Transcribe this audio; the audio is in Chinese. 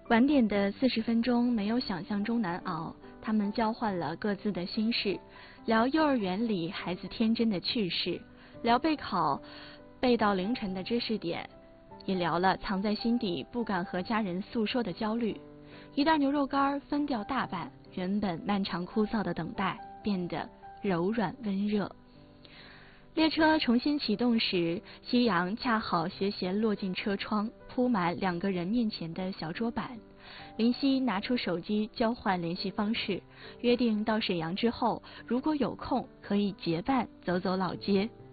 晚点的40分钟没有想象中难熬，他们交换了各自的心事，聊幼儿园里孩子天真的趣事，聊备考背到凌晨的知识点，也聊了藏在心底不敢和家人诉说的焦虑。一袋牛肉干分掉大半，原本漫长枯燥的等待变得柔软温热。列车重新启动时，夕阳恰好斜斜落进车窗，铺满2个人面前的小桌板。林夕拿出手机交换联系方式，约定到沈阳之后，如果有空可以结伴走走老街。